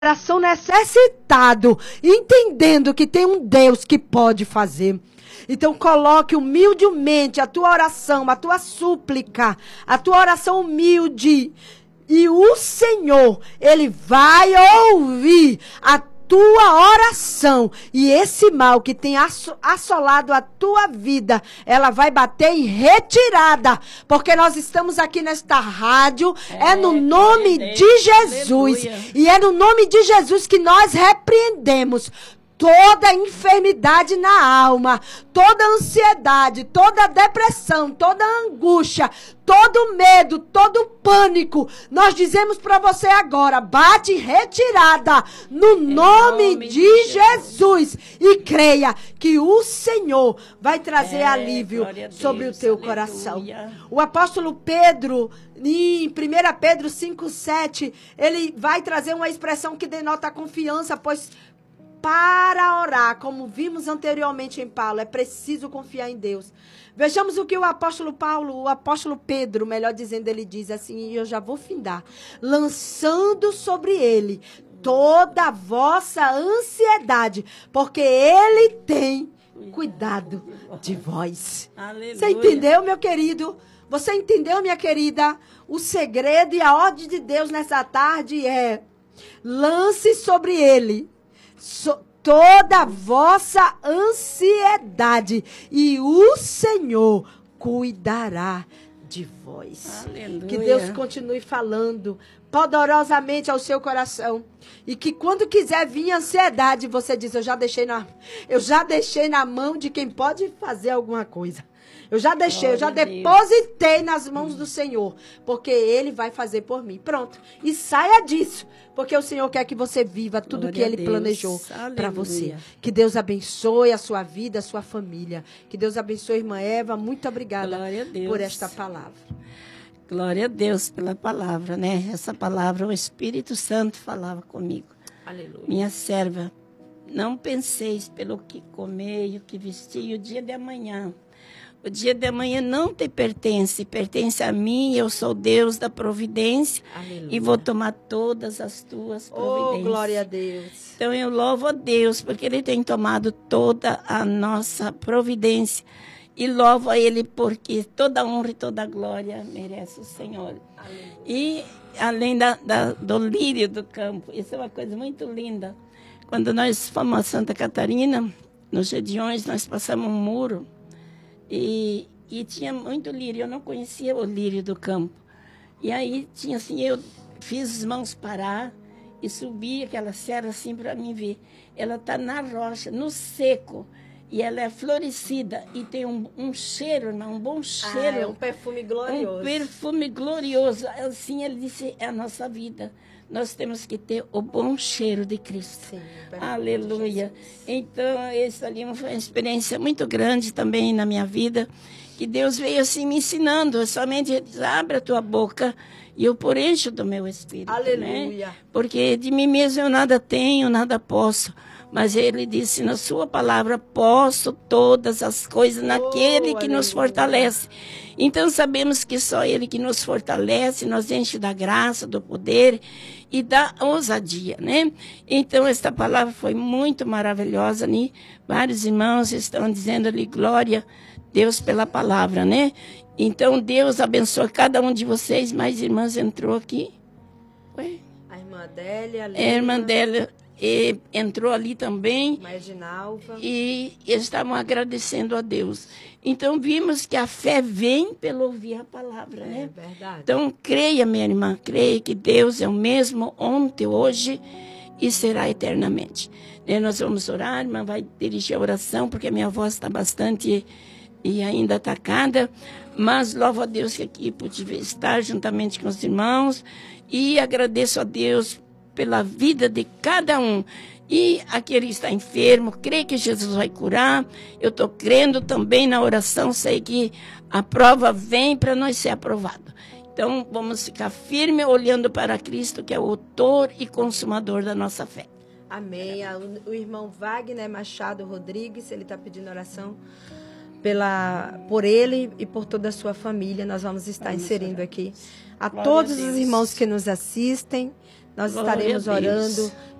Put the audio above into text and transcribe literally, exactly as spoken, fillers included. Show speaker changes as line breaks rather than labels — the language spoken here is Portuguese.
coração necessitado, entendendo que tem um Deus que pode fazer. Então coloque humildemente a tua oração, a tua súplica, a tua oração humilde. E o Senhor, Ele vai ouvir a tua oração. E esse mal que tem assolado a tua vida, ela vai bater em retirada. Porque nós estamos aqui nesta rádio, é, é no nome de, de Jesus. Aleluia. E é no nome de Jesus que nós repreendemos toda enfermidade na alma, toda ansiedade, toda depressão, toda angústia, todo medo, todo pânico. Nós dizemos para você agora, bate em retirada no nome, nome de, de Jesus. Jesus. E creia que o Senhor vai trazer é, alívio sobre Deus, o teu aleluia. Coração. O apóstolo Pedro, em primeira Pedro cinco, sete, ele vai trazer uma expressão que denota a confiança, pois para orar, como vimos anteriormente em Paulo, é preciso confiar em Deus. Vejamos o que o apóstolo Paulo, o apóstolo Pedro, melhor dizendo, ele diz assim, e eu já vou findar. Lançando sobre ele toda a vossa ansiedade, porque ele tem cuidado de vós. Aleluia. Você entendeu, meu querido? Você entendeu, minha querida? O segredo e a ordem de Deus nessa tarde é: lance sobre ele So, toda a vossa ansiedade, e o Senhor cuidará de vós. Aleluia. Que Deus continue falando poderosamente ao seu coração, e que quando quiser vir ansiedade, você diz, eu já deixei na, eu já deixei na mão de quem pode fazer alguma coisa. Eu já deixei, Glória eu já depositei nas mãos do Senhor, porque Ele vai fazer por mim. Pronto. E saia disso, porque o Senhor quer que você viva tudo Glória que Ele planejou para você. Que Deus abençoe a sua vida, a sua família. Que Deus abençoe a irmã Eva. Muito obrigada por esta palavra.
Glória a Deus pela palavra, né? Essa palavra, o Espírito Santo falava comigo. Aleluia. Minha serva, não penseis pelo que comer e o que vestir o dia de amanhã. O dia de amanhã não te pertence, pertence a mim, eu sou Deus da providência. Aleluia. E vou tomar todas as tuas providências.
Oh, glória a Deus.
Então eu louvo a Deus, porque Ele tem tomado toda a nossa providência. E louvo a Ele porque toda honra e toda glória merece o Senhor. Aleluia. E além da, da, do lírio do campo, isso é uma coisa muito linda. Quando nós fomos a Santa Catarina, nos Gedeões, nós passamos um muro. E, e tinha muito lírio, eu não conhecia o lírio do campo. E aí tinha assim, eu fiz as mãos parar e subi aquela serra assim para mim ver. Ela está na rocha, no seco, e ela é florescida e tem um, um cheiro, irmão, um bom cheiro.
Ah, é um perfume glorioso.
Um perfume glorioso. Assim, ele disse, é a nossa vida. Nós temos que ter o bom cheiro de Cristo. Sim, aleluia. Então, essa ali foi uma experiência muito grande também na minha vida, que Deus veio assim me ensinando, somente abre a tua boca e eu por encho do meu espírito. Aleluia. Né? Porque de mim mesmo eu nada tenho, nada posso. Mas Ele disse na sua palavra, posso todas as coisas naquele oh, que aleluia. Nos fortalece. Então sabemos que só Ele que nos fortalece, nos enche da graça, do poder e da ousadia, né? Então esta palavra foi muito maravilhosa, né? Vários irmãos estão dizendo ali, glória a Deus pela palavra, né? Então Deus abençoe cada um de vocês. Mais irmãs entrou aqui. Ué?
A irmã Adélia, a
Lina. A irmã Adélia. E entrou ali também e estavam agradecendo a Deus. Então, vimos que a fé vem pelo ouvir a palavra, né? É verdade. Então, creia, minha irmã, creia que Deus é o mesmo ontem, hoje e será eternamente. E nós vamos orar, a irmã vai dirigir a oração, porque a minha voz está bastante e ainda atacada, mas louvo a Deus que aqui pude estar juntamente com os irmãos e agradeço a Deus pela vida de cada um. E aquele que está enfermo, crê que Jesus vai curar. Eu estou crendo também na oração, sei que a prova vem para nós ser aprovado. Então, vamos ficar firmes olhando para Cristo, que é o autor e consumador da nossa fé.
Amém. O irmão Wagner Machado Rodrigues, ele está pedindo oração pela, por ele e por toda a sua família. Nós vamos estar vamos inserindo orar. Aqui. A Glória todos a os irmãos que nos assistem, Nós
Glória
estaremos
a Deus.
orando